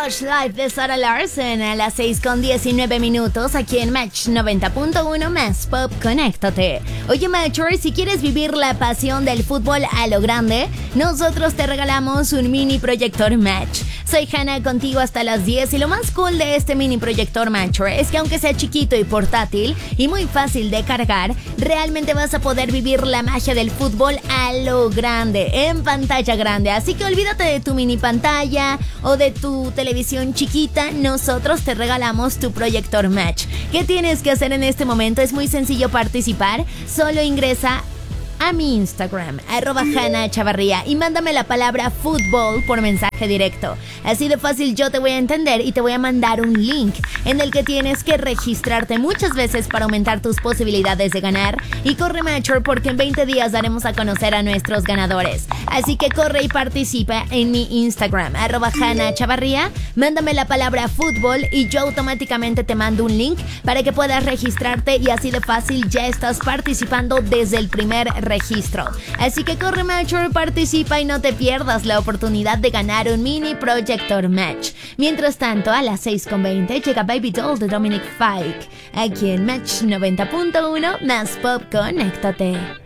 Rush Live de Sarah Larson a las 6:19 aquí en Match 90.1 más Pop. Conéctate. Oye, Matcher, si quieres vivir la pasión del fútbol a lo grande, nosotros te regalamos un mini proyector Match. Soy Hannah contigo hasta las 10 y lo más cool de este mini proyector Matcher es que aunque sea chiquito y portátil y muy fácil de cargar, realmente vas a poder vivir la magia del fútbol a lo grande, en pantalla grande. Así que olvídate de tu mini pantalla o de tu televisión chiquita, nosotros te regalamos tu proyector Match. ¿Qué tienes que hacer en este momento? Es muy sencillo participar, solo ingresa a mi Instagram, @HannahChavarría, y mándame la palabra fútbol por mensaje directo. Así de fácil yo te voy a entender y te voy a mandar un link en el que tienes que registrarte muchas veces para aumentar tus posibilidades de ganar. Y corre, Matcher, porque en 20 días daremos a conocer a nuestros ganadores. Así que corre y participa en mi Instagram, @HannahChavarría, mándame la palabra fútbol y yo automáticamente te mando un link para que puedas registrarte, y así de fácil ya estás participando desde el primer registro. Así que corre, Matcher, participa y no te pierdas la oportunidad de ganar un mini projector Match. Mientras tanto, a las 6:20 llega Baby Doll de Dominic Fike aquí en Match 90.1 más Pop. Conéctate.